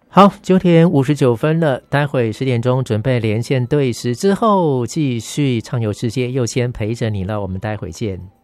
好，9:59了，待会10点钟准备连线对时之后，继续畅游世界，又先陪着你了，我们待会见。